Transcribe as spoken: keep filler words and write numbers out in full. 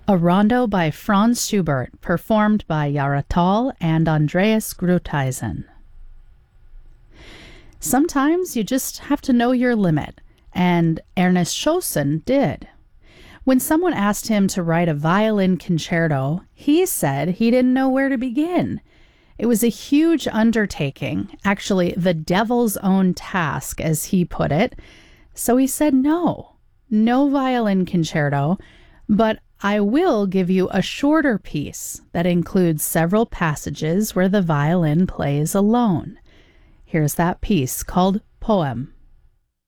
A rondo by Franz Schubert, performed by Yara Tall and Andreas Grutheisen. Sometimes you just have to know your limit, and Ernest Schossen did. When someone asked him to write a violin concerto, he said he didn't know where to begin. It was a huge undertaking, actually the devil's own task, as he put it. So he said no, no violin concerto, but I will give you a shorter piece that includes several passages where the violin plays alone. Here's that piece called Poem.